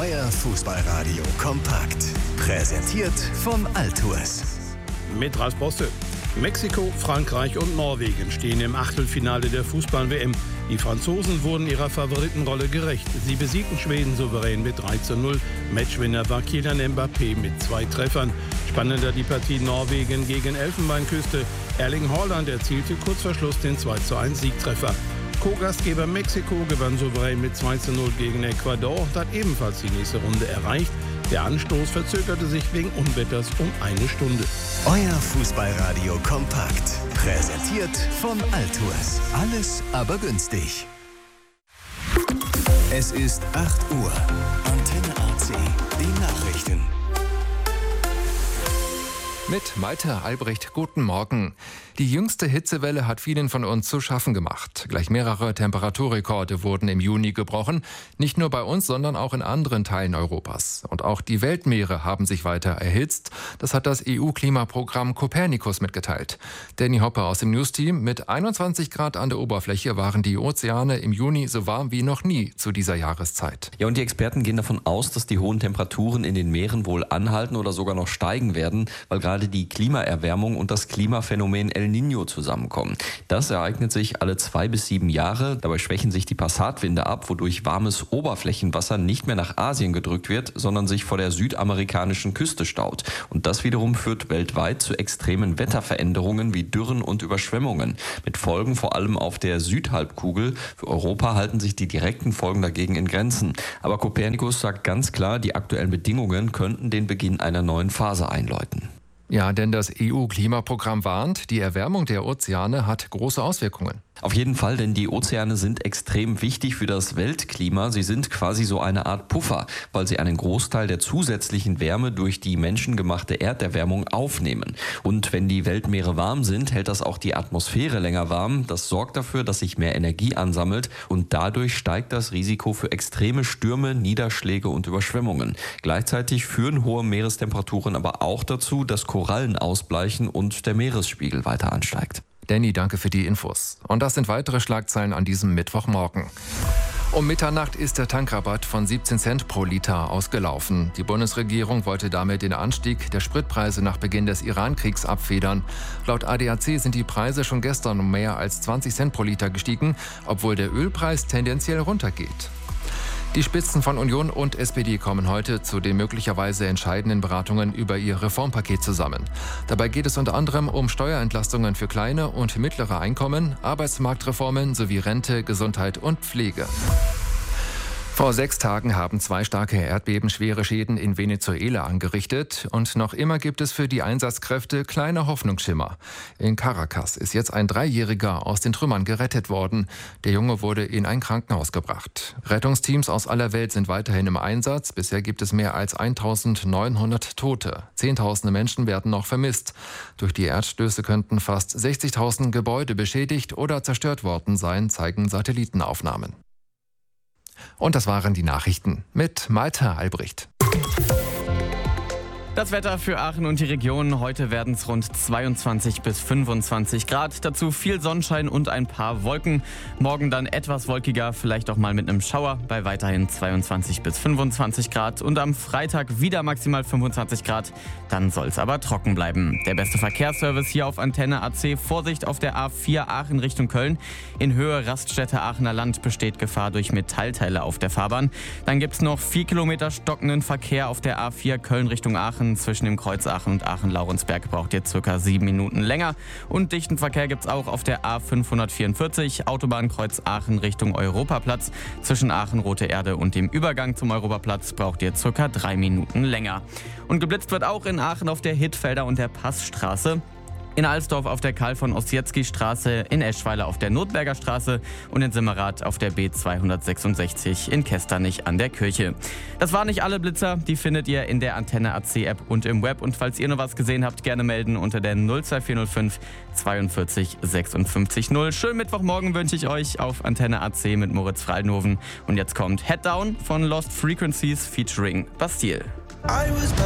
Euer Fußballradio kompakt. Präsentiert von Altours. Mit Ralf Bosse. Mexiko, Frankreich und Norwegen stehen im Achtelfinale der Fußball-WM. Die Franzosen wurden ihrer Favoritenrolle gerecht. Sie besiegten Schweden souverän mit 3:0. Matchwinner war Kylian Mbappé mit 2 Treffern. Spannender die Partie Norwegen gegen Elfenbeinküste. Erling Haaland erzielte kurz vor Schluss den 2:1 Siegtreffer. Co-Gastgeber Mexiko gewann souverän mit 2:0 gegen Ecuador und hat ebenfalls die nächste Runde erreicht. Der Anstoß verzögerte sich wegen Unwetters um 1 Stunde. Euer Fußballradio kompakt. Präsentiert von Altours. Alles aber günstig. Es ist 8 Uhr. Antenne AC. Die Nachrichten. Mit Malte Albrecht, guten Morgen. Die jüngste Hitzewelle hat vielen von uns zu schaffen gemacht. Gleich mehrere Temperaturrekorde wurden im Juni gebrochen. Nicht nur bei uns, sondern auch in anderen Teilen Europas. Und auch die Weltmeere haben sich weiter erhitzt. Das hat das EU-Klimaprogramm Copernicus mitgeteilt. Danny Hoppe aus dem News-Team. Mit 21 Grad an der Oberfläche waren die Ozeane im Juni so warm wie noch nie zu dieser Jahreszeit. Ja, und die Experten gehen davon aus, dass die hohen Temperaturen in den Meeren wohl anhalten oder sogar noch steigen werden, weil gerade die Klimaerwärmung und das Klimaphänomen El Niño zusammenkommen. Das ereignet sich alle 2 bis 7 Jahre. Dabei schwächen sich die Passatwinde ab, wodurch warmes Oberflächenwasser nicht mehr nach Asien gedrückt wird, sondern sich vor der südamerikanischen Küste staut. Und das wiederum führt weltweit zu extremen Wetterveränderungen wie Dürren und Überschwemmungen. Mit Folgen vor allem auf der Südhalbkugel. Für Europa halten sich die direkten Folgen dagegen in Grenzen. Aber Copernicus sagt ganz klar, die aktuellen Bedingungen könnten den Beginn einer neuen Phase einläuten. Ja, denn das EU-Klimaprogramm warnt, die Erwärmung der Ozeane hat große Auswirkungen. Auf jeden Fall, denn die Ozeane sind extrem wichtig für das Weltklima. Sie sind quasi so eine Art Puffer, weil sie einen Großteil der zusätzlichen Wärme durch die menschengemachte Erderwärmung aufnehmen. Und wenn die Weltmeere warm sind, hält das auch die Atmosphäre länger warm. Das sorgt dafür, dass sich mehr Energie ansammelt und dadurch steigt das Risiko für extreme Stürme, Niederschläge und Überschwemmungen. Gleichzeitig führen hohe Meerestemperaturen aber auch dazu, dass Korallen ausbleichen und der Meeresspiegel weiter ansteigt. Danny, danke für die Infos. Und das sind weitere Schlagzeilen an diesem Mittwochmorgen. Um Mitternacht ist der Tankrabatt von 17 Cent pro Liter ausgelaufen. Die Bundesregierung wollte damit den Anstieg der Spritpreise nach Beginn des Iran-Kriegs abfedern. Laut ADAC sind die Preise schon gestern um mehr als 20 Cent pro Liter gestiegen, obwohl der Ölpreis tendenziell runtergeht. Die Spitzen von Union und SPD kommen heute zu den möglicherweise entscheidenden Beratungen über ihr Reformpaket zusammen. Dabei geht es unter anderem um Steuerentlastungen für kleine und mittlere Einkommen, Arbeitsmarktreformen sowie Rente, Gesundheit und Pflege. Vor 6 Tagen haben 2 starke Erdbeben schwere Schäden in Venezuela angerichtet. Und noch immer gibt es für die Einsatzkräfte kleine Hoffnungsschimmer. In Caracas ist jetzt ein 3-Jähriger aus den Trümmern gerettet worden. Der Junge wurde in ein Krankenhaus gebracht. Rettungsteams aus aller Welt sind weiterhin im Einsatz. Bisher gibt es mehr als 1900 Tote. Zehntausende Menschen werden noch vermisst. Durch die Erdstöße könnten fast 60.000 Gebäude beschädigt oder zerstört worden sein, zeigen Satellitenaufnahmen. Und das waren die Nachrichten mit Malte Albrecht. Das Wetter für Aachen und die Region. Heute werden es rund 22 bis 25 Grad. Dazu viel Sonnenschein und ein paar Wolken. Morgen dann etwas wolkiger, vielleicht auch mal mit einem Schauer bei weiterhin 22 bis 25 Grad. Und am Freitag wieder maximal 25 Grad. Dann soll es aber trocken bleiben. Der beste Verkehrsservice hier auf Antenne AC. Vorsicht auf der A4 Aachen Richtung Köln. In Höhe Raststätte Aachener Land besteht Gefahr durch Metallteile auf der Fahrbahn. Dann gibt es noch 4 Kilometer stockenden Verkehr auf der A4 Köln Richtung Aachen. Zwischen dem Kreuz Aachen und Aachen-Laurensberg braucht ihr ca. 7 Minuten länger. Und dichten Verkehr gibt es auch auf der A544 Autobahnkreuz Aachen Richtung Europaplatz. Zwischen Aachen-Rote Erde und dem Übergang zum Europaplatz braucht ihr ca. 3 Minuten länger. Und geblitzt wird auch in Aachen auf der Hittfelder und der Passstraße. In Alsdorf auf der Karl-von-Ossietzky-Straße, in Eschweiler auf der Notberger Straße und in Simmerath auf der B266 in Kesternich an der Kirche. Das waren nicht alle Blitzer, die findet ihr in der Antenne AC-App und im Web. Und falls ihr noch was gesehen habt, gerne melden unter der 02405 42 56 0. Schönen Mittwochmorgen wünsche ich euch auf Antenne AC mit Moritz Fraldenhoven. Und jetzt kommt Head Down von Lost Frequencies featuring Bastille.